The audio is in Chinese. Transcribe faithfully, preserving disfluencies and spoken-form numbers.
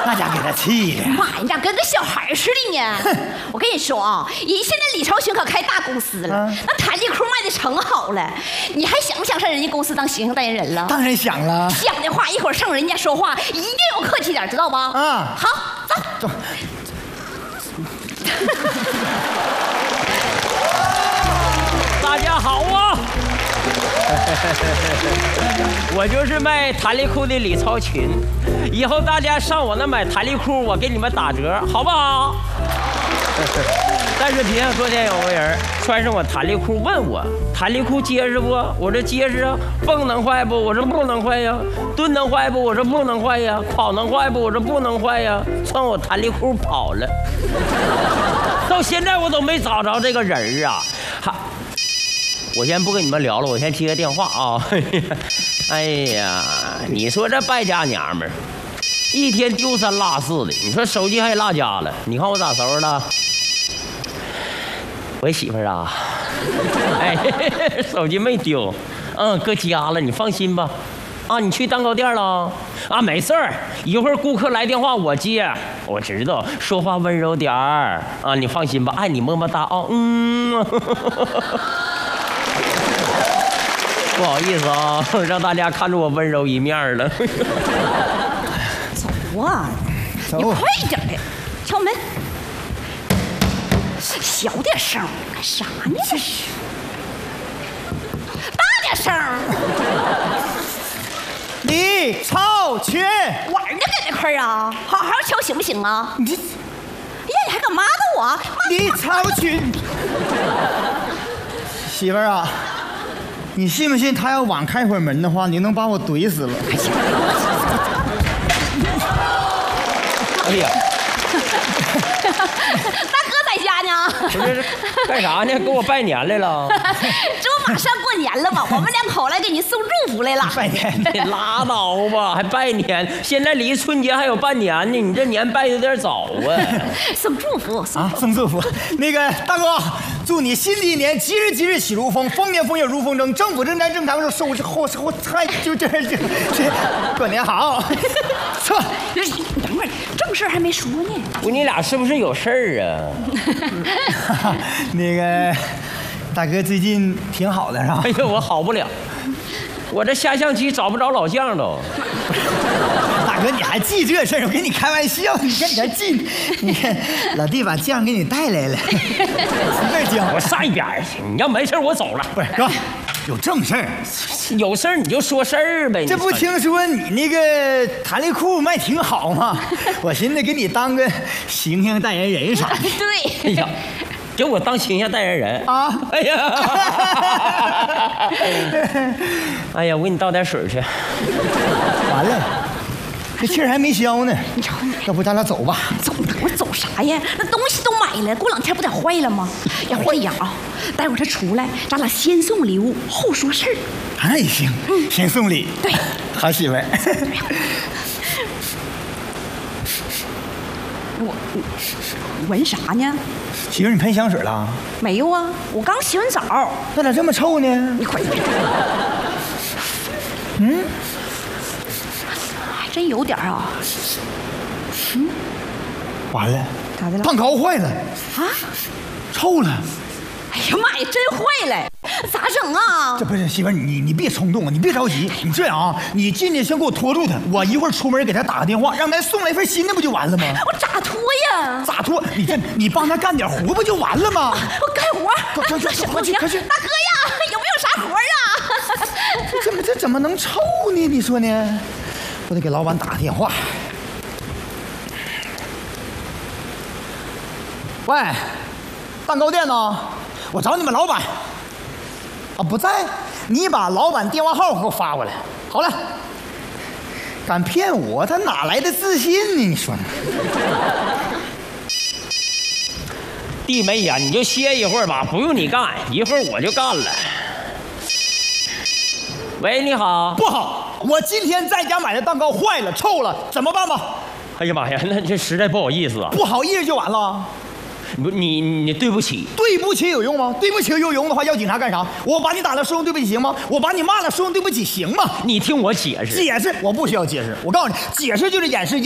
那家给他气的。 妈呀，你咋跟个小孩似的呢？我跟你说啊，人现在李朝群可开大公司了， 嗯、 那弹力裤卖的成好了，你还想不想上人家公司当形象代言人了？ 当然想了。 想的话，一会儿上人家说话一定要客气点，知道吧？ 嗯， 好，走。走大家好啊！我就是卖弹力裤的李超群，以后大家上我那买弹力裤，我给你们打折，好不好？但是别像昨天有个人穿上我弹力裤问我弹力裤结实不？我这结实啊。泵能坏不？我说不能坏呀。盾能坏不？我说不能坏呀。跑能坏不？我说不能坏呀。穿我弹力裤跑了，到现在我都没找着这个人啊。还，我先不跟你们聊了，我先接个电话啊。哎呀，你说这败家娘们儿，一天丢三落四的，你说手机还落家了，你看我咋收拾的？喂，媳妇儿啊，哎，手机没丢，嗯，搁家了，你放心吧。啊，你去蛋糕店了？啊，没事儿，一会儿顾客来电话我接。我知道，说话温柔点儿啊，你放心吧，爱你么么哒啊，嗯。不好意思啊，让大家看着我温柔一面了。 走啊， 走， 你快点的，敲门。小点声，干啥呢？这是。大点声。 李超群， 玩呢，搁那块儿啊，好好敲行不行啊？ 你， 哎呀，你还敢骂到我？ 李超群，媳妇儿啊，你信不信他要晚开会门的话，你能把我怼死了？ 哎呀。 不是干啥呢？给我拜年来了。 这不马上过年了吗？我们两口来给你送祝福来了。 拜年？ 你拉倒吧，还拜年？现在离春节还有半年呢，你这年拜有点早啊。 送祝福，送啊，送祝福。那个大哥，祝你新的一年吉日吉日喜如风，丰年丰月如风筝，政府正财正常收收后后菜就这这这，过年好。撤。 等会儿，正事还没说呢。 不，你俩是不是有事儿啊？ 那个大哥最近挺好的是吧？ 哎呦，我好不了，我这下象棋找不着老将都。 大哥，你还记这事儿？我跟你开玩笑，你看你还记？你看老弟把将给你带来了，随便将。 我上一边去，你要没事我走了。 不是哥，有正事儿。 有事儿你就说事儿呗。 这不听说你那个弹力裤卖挺好吗？我寻思给你当个形象代言人啥的。 对。 哎呀，给我当形象代言人啊！ 哎呀，哎呀，我给你倒点水去。 完了，这气儿还没消呢。 你瞅你， 要不咱俩走吧？ 走，我走啥呀？那东西都买了，过两天不得坏了吗？要这样啊，待会儿他出来，咱俩先送礼物，后说事儿。 那也行，嗯，先送礼。 对， 好媳妇儿。 我闻啥呢？ 媳妇儿，你喷香水了？ 没有啊，我刚洗完澡。 那咋这么臭呢？ 你快点。 嗯， 还真有点啊。嗯， 完了， 咋的了？ 蛋糕坏了啊， 臭了。 哎呀妈呀，真坏了，咋整啊？ 这不是媳妇儿，你你别冲动啊，你别着急，你这样啊，你进去先给我拖住他，我一会儿出门给他打个电话，让他送来份新的，不就完了吗？ 我咋拖呀？ 咋拖？你这你帮他干点活不就完了吗？ 我干活， 快快快去快去！ 大哥呀，有没有啥活啊？ 这怎么这怎么能臭呢？你说呢？我得给老板打个电话。喂，蛋糕店呢？我找你们老板。啊，不在，你把老板电话号给我发过来。好了，敢骗我，他哪来的自信呢？你说呢？ 弟没眼，你就歇一会儿吧，不用你干，一会儿我就干了。喂，你好。 不好，我今天在家买的蛋糕坏了，臭了，怎么办吧？ 哎呀妈呀，那这实在不好意思啊。 不好意思就完了。 不，你你对不起， 对不起有用吗？对不起有用的话，要警察干啥？我把你打了，说声对不起行吗？我把你骂了，说声对不起行吗？ 你听我解释。 解释我不需要解释，我告诉你，解释就是掩饰。